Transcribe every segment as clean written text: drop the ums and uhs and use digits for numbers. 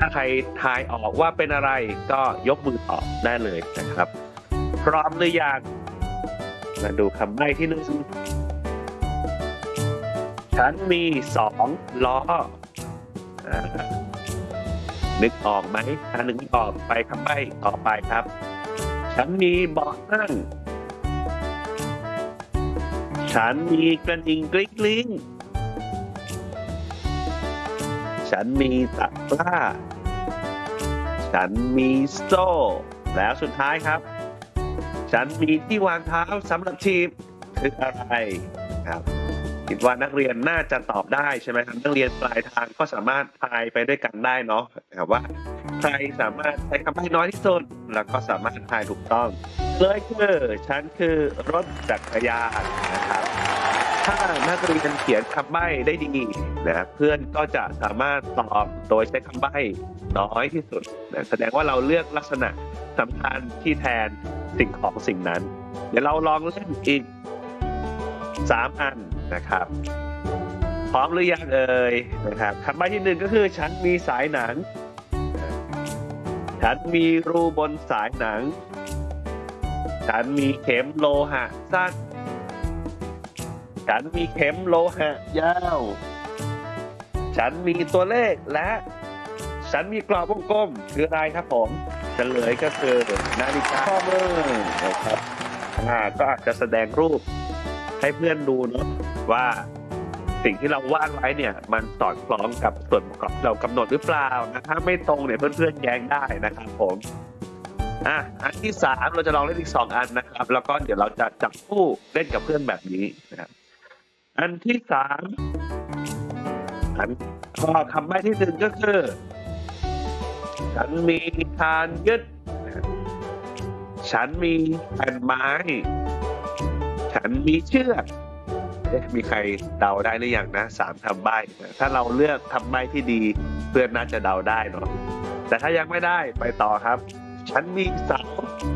ถ้าใครทายออกว่าเป็นอะไรก็ยกมือตอบได้เลยนะครับพร้อมหรือยังมาดูคำใบ้ที่หนึ่งฉันมี2 ล้อนึกออกไหมถ้านึกไม่ออกไปคำใบ้ต่อไปครับฉันมีเบาะนั่งฉันมีกระดิ่งกริ๊งกริ๊งฉันมีตะกร้าฉันมีโซ่แล้วสุดท้ายครับฉันมีที่วางเท้าสำหรับทีมคืออะไรครับคิดว่านักเรียนน่าจะตอบได้ใช่ไหมครับนักเรียนปลายทางก็สามารถทายไปด้วยกันได้เนาะครับว่าใครสามารถใช้คำใบ้น้อยที่สุดแล้วก็สามารถทายถูกต้องเลยคือฉันคือรถจักรยานนะครับถ้านักเรียนเขียนคำใบ้ได้ดีนะเพื่อนก็จะสามารถตอบโดยใช้คำใบ้น้อยที่สุดนะแสดงว่าเราเลือกลักษณะสำคัญที่แทนสิ่งของสิ่งนั้นเดี๋ยวเราลองเล่นอีก3 อันนะครับพร้อมหรือยังเอ่ยนะครับคำใบ้ที่1ก็คือฉันมีสายหนังฉันมีรูบนสายหนังฉันมีเข็มโลหะสั้นฉันมีเข็มโลหะยาวฉันมีตัวเลขและฉันมีกรอบวงกลมคืออะไรครับผมเฉลยก็คือนาฬิกาข้อมือนะครับก็อาจจะแสดงรูปให้เพื่อนดูเนาะว่าสิ่งที่เราวาดไว้เนี่ยมันสอดคล้องกับส่วนประกอบเรากำหนดหรือเปล่านะถ้าไม่ตรงเนี่ยเพื่อนๆแย้งได้นะครับผมอันที่3เราจะลองเล่นอีก2 อันนะครับแล้วก็เดี๋ยวเราจะจับคู่เล่นกับเพื่อนแบบนี้นะครับอันที่3ข้อคำใบ้ที่1ก็คือฉันมีคานยึดฉันมีแผ่นไม้ฉันมีเชือกมีใครเดาได้หรือยังนะ3 คำใบ้ถ้าเราเลือกคำใบ้ที่ดีเพื่อนน่าจะเดาได้เนาะแต่ถ้ายังไม่ได้ไปต่อครับฉันมีเสา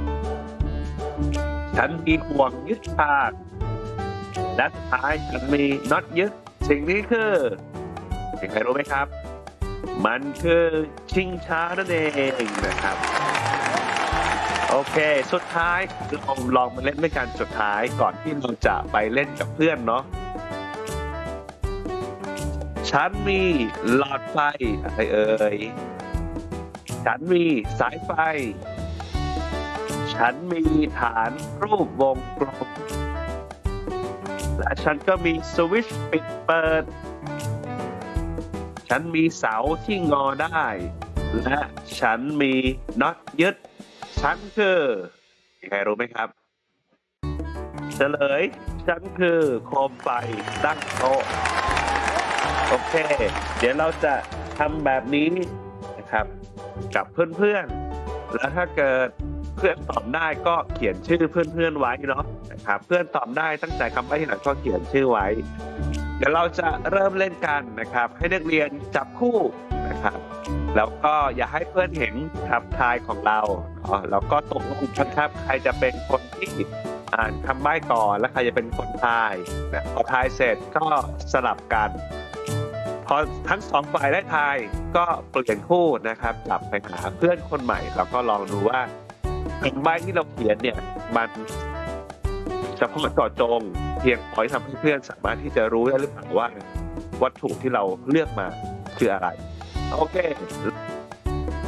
ฉันมีห่วงยึดฉากและสุดท้ายฉันมีน็อตยึดสิ่งนี้คือใครรู้ไหมครับมันคือชิงช้านั่นเองนะครับโอเคสุดท้ายลองมาเล่นด้วยกันสุดท้ายก่อนที่เราจะไปเล่นกับเพื่อนเนาะฉันมีหลอดไฟอะไรเอ่ยฉันมีสายไฟฉันมีฐานรูปวงกลมและฉันก็มีสวิตช์ปิดเปิดฉันมีเสาที่งอได้และฉันมีน็อตยึดฉันคือใครรู้ไหมครับเฉลยฉันคือโคมไฟตั้งโต๊ะโอเคเดี๋ยวเราจะทำแบบนี้นะครับกับเพื่อนๆแล้วถ้าเกิดเพื่อนตอบได้ก็เขียนชื่อเพื่อนๆไว้เนาะนะครับเพื่อนตอบได้ตั้งใจคำใบ้ที่ไหนก็เขียนชื่อไว้เดี๋ยวเราจะเริ่มเล่นกันนะครับให้นักเรียนจับคู่นะครับแล้วก็อย่าให้เพื่อนเห็นคำทายของเราแล้วก็ตกลงกันครับใครจะเป็นคนที่อ่านคำใบ้ก่อนและใครจะเป็นคนทายนะพอทายเสร็จก็สลับกันพอทั้ง2 ฝ่ายได้ทายก็เปลี่ยนคู่นะครับกลับไปหาเพื่อนคนใหม่แล้วก็ลองดูว่าคำใบ้ที่เราเขียนเนี่ยมันเฉพาะเจาะจงเพียงพอที่ทำให้เพื่อนสามารถที่จะรู้ได้หรือเปล่าว่าวัตถุที่เราเลือกมาคืออะไรโอเค